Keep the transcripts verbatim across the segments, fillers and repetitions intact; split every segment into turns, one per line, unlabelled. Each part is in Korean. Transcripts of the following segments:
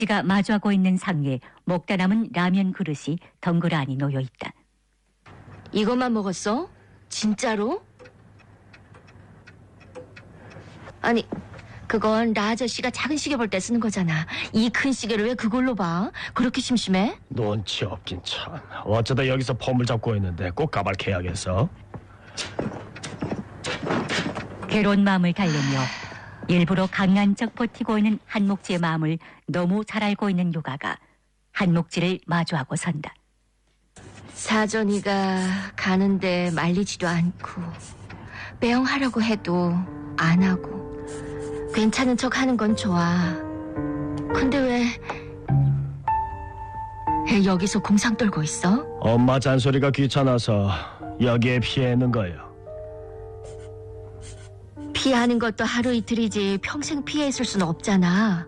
한목지가 마주하고 있는 상위에 먹다 남은 라면 그릇이 덩그러니 놓여 있다.
이것만 먹었어? 진짜로? 아니, 그건 라 아저씨가 작은 시계 볼 때 쓰는 거잖아. 이 큰 시계를 왜 그걸로 봐? 그렇게 심심해?
눈치 없긴 참. 어쩌다 여기서 폼을 잡고 있는데 꼭 까발케야겠어.
괴로운 마음을 달래며 일부러 강한 척 버티고 있는 한목지의 마음을 너무 잘 알고 있는 요가가 한목지를 마주하고 선다.
사전이가 가는데 말리지도 않고 배웅하려고 해도 안 하고 괜찮은 척 하는 건 좋아. 근데 왜, 왜 여기서 공상 떨고 있어?
엄마 잔소리가 귀찮아서 여기에 피해는 거예요.
피하는 것도 하루 이틀이지 평생 피해 있을 수는 없잖아.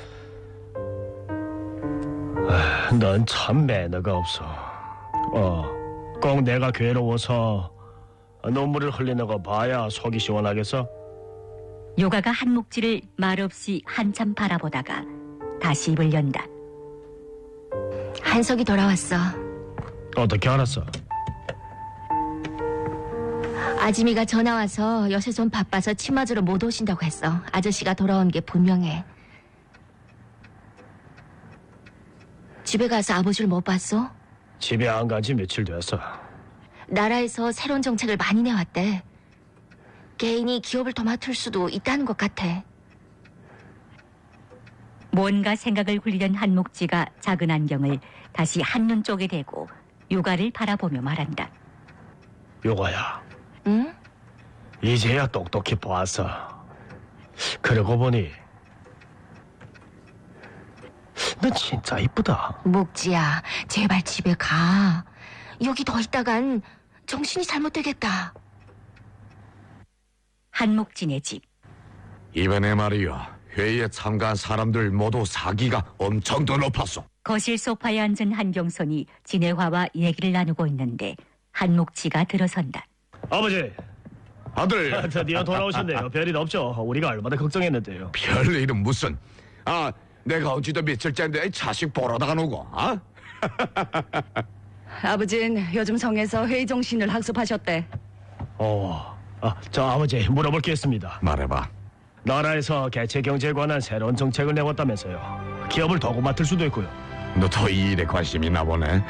넌 참 매너가 없어. 어, 꼭 내가 괴로워서 눈물을 흘리는 거 봐야 속이 시원하겠어?
요가가 한목지를 말없이 한참 바라보다가 다시 입을 연다.
한석이 돌아왔어.
어떻게 알았어?
아지미가 전화와서 요새 좀 바빠서 침 맞으러 못 오신다고 했어. 아저씨가 돌아온 게 분명해. 집에 가서 아버지를 못 봤어?
집에 안 간 지 며칠 됐어.
나라에서 새로운 정책을 많이 내왔대. 개인이 기업을 더 맡을 수도 있다는 것 같아.
뭔가 생각을 굴리던 한목지가 작은 안경을 다시 한눈 쪽에 대고 요가를 바라보며 말한다.
요가야,
응?
이제야 똑똑히 보았어. 그러고 보니 너 진짜 이쁘다.
목지야, 제발 집에 가. 여기 더 있다간 정신이 잘못되겠다.
한목진의 집.
이번에 말이야, 회의에 참가한 사람들 모두 사기가 엄청 더 높았어.
거실 소파에 앉은 한경선이 진혜화와 얘기를 나누고 있는데 한목지가 들어선다.
아버지,
아들,
아, 드디어 돌아오셨네요. 별일 없죠? 우리가 얼마나 걱정했는데요.
별일은 무슨. 아, 내가 어찌도 며칠째인데 자식 보러다가 오고, 아?
아버진 요즘 성에서 회의 정신을 학습하셨대.
어, 아, 저 아버지 물어볼 게 있습니다.
말해봐.
나라에서 개체 경제에 관한 새로운 정책을 내왔다면서요. 기업을 도구 맡을 수도 있고요.
너 더 이 일에 관심이 있나 보네.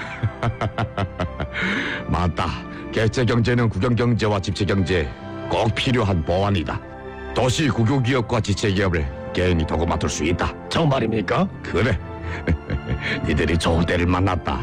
맞다. 개체경제는 국영경제와 집체경제 꼭 필요한 보완이다. 도시 국유기업과 지체기업을 개인이 도구 맡을 수 있다.
정말입니까?
그래. 니들이 좋은 때를 만났다.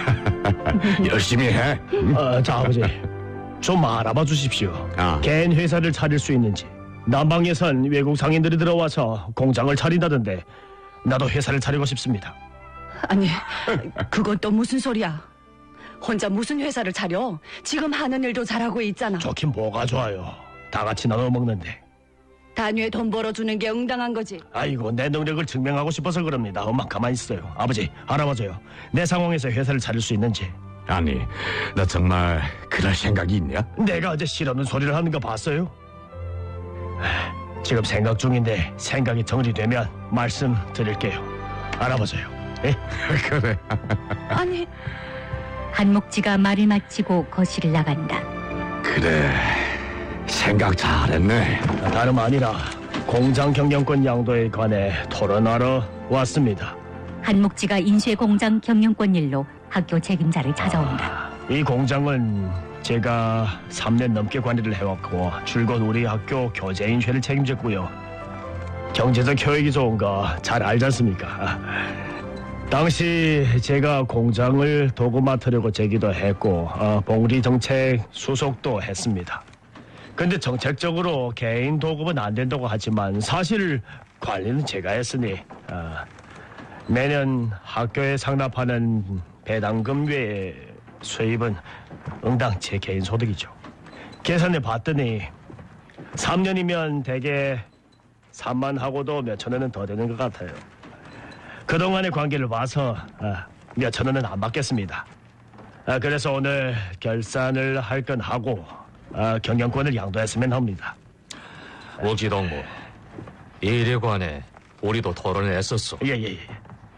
열심히 해. 응?
아, 자, 아버지 좀 알아봐 주십시오.
아.
개인 회사를 차릴 수 있는지. 남방에선 외국 상인들이 들어와서 공장을 차린다던데 나도 회사를 차리고 싶습니다.
아니, 그건 또 무슨 소리야? 혼자 무슨 회사를 차려? 지금 하는 일도 잘하고 있잖아.
좋긴 뭐가 좋아요. 다 같이 나눠 먹는데.
단위에 돈 벌어주는 게 응당한 거지.
아이고, 내 능력을 증명하고 싶어서 그럽니다. 엄마 가만히 있어요. 아버지 알아봐줘요. 내 상황에서 회사를 차릴 수 있는지.
아니, 너 정말 그럴 생각이 있냐?
내가 어제 싫어하는 소리를 하는 거 봤어요? 하, 지금 생각 중인데 생각이 정리되면 말씀드릴게요. 알아보세요. 예?
그래.
아니,
한목지가 말을 마치고 거실을 나간다.
그래. 생각 잘했네.
다름 아니라 공장 경영권 양도에 관해 토론하러 왔습니다.
한목지가 인쇄 공장 경영권 일로 학교 책임자를 찾아온다.
아, 이 공장은 제가 삼 년 넘게 관리를 해왔고 줄곧 우리 학교 교재 인쇄를 책임졌고요. 경제적 효益이 좋은 거 잘 알지 않습니까? 당시 제가 공장을 도구 맡으려고 제기도 했고 어, 봉리 정책 수속도 했습니다. 근데 정책적으로 개인 도급은 안 된다고 하지만 사실 관리는 제가 했으니 어, 매년 학교에 상납하는 배당금 외에 수입은 응당 제 개인 소득이죠. 계산해 봤더니 삼 년이면 대개 삼만 하고도 몇천 원은 더 되는 것 같아요. 그동안의 관계를 봐서 아, 몇천 원은 안 받겠습니다. 아, 그래서 오늘 결산을 할 건 하고 아, 경영권을 양도했으면 합니다.
오지동무, 이 일에 관해 우리도 토론을 했었어.
예예예. 예, 예.